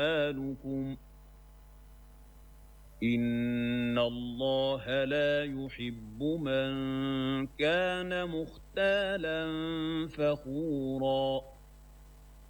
أموالكم إن الله لا يحب من كان مختالا فخورا